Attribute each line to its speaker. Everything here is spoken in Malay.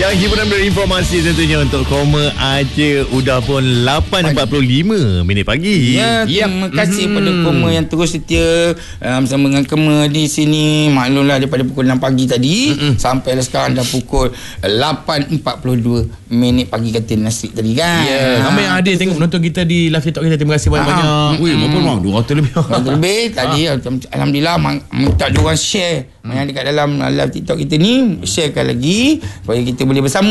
Speaker 1: Yang hiburan berinformasi tentunya untuk Koma Aceh. Udah pun 8.45 minit pagi.
Speaker 2: Ya, terima kasih pada Koma yang terus setia bersama dengan Kema di sini. Maklumlah daripada pukul 6 pagi tadi sampai sekarang dah pukul 8.42 minit pagi kata nasi tadi kan.
Speaker 3: Ya, ramai yang hadir tengok menonton kita di live TikTok kita. Terima kasih banyak-banyak. Wih, berapa orang? 200 lebih.
Speaker 2: 200 lebih tadi. Alhamdulillah minta diorang share yang dekat dalam live TikTok kita ni, sharekan lagi supaya kita boleh bersama